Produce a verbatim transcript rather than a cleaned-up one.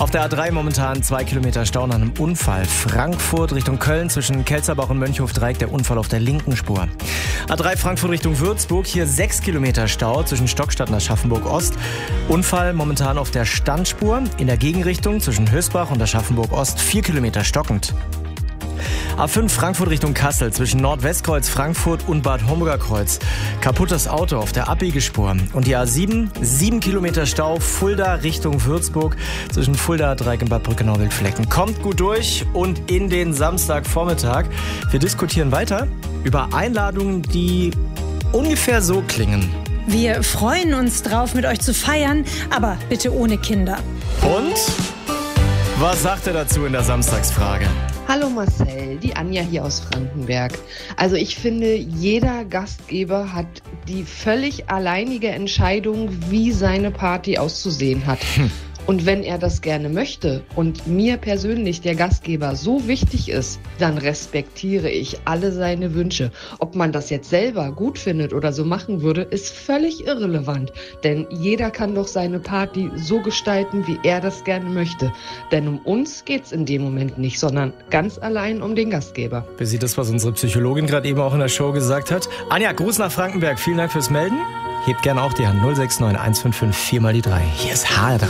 Auf der A drei momentan zwei Kilometer Stau nach einem Unfall. Frankfurt Richtung Köln zwischen Kelzerbach und Mönchhof-Dreieck, der Unfall auf der linken Spur. A drei Frankfurt Richtung Würzburg, hier sechs Kilometer Stau zwischen Stockstadt und Aschaffenburg-Ost. Unfall momentan auf der Standspur. In der Gegenrichtung zwischen Hösbach und Aschaffenburg-Ost vier Kilometer stockend. A fünf Frankfurt Richtung Kassel zwischen Nordwestkreuz Frankfurt und Bad Homburger Kreuz. Kaputtes Auto auf der Abbiegespur. Und die A sieben, sieben Kilometer Stau, Fulda Richtung Würzburg zwischen Fulda, Dreieck und Bad Brückenau-Wildflecken. Kommt gut durch und in den Samstagvormittag. Wir diskutieren weiter über Einladungen, die ungefähr so klingen. Wir freuen uns drauf, mit euch zu feiern, aber bitte ohne Kinder. Und was sagt er dazu in der Samstagsfrage? Hallo Marcel, die Anja hier aus Frankenberg. Also ich finde, jeder Gastgeber hat die völlig alleinige Entscheidung, wie seine Party auszusehen hat. Hm. Und wenn er das gerne möchte und mir persönlich der Gastgeber so wichtig ist, dann respektiere ich alle seine Wünsche. Ob man das jetzt selber gut findet oder so machen würde, ist völlig irrelevant. Denn jeder kann doch seine Party so gestalten, wie er das gerne möchte. Denn um uns geht's in dem Moment nicht, sondern ganz allein um den Gastgeber. Wie sieht das, was unsere Psychologin gerade eben auch in der Show gesagt hat? Anja, Gruß nach Frankenberg. Vielen Dank fürs Melden. Hebt gerne auch die Hand null sechs neun eins fünf fünf vier mal die drei. Hier ist H R drei.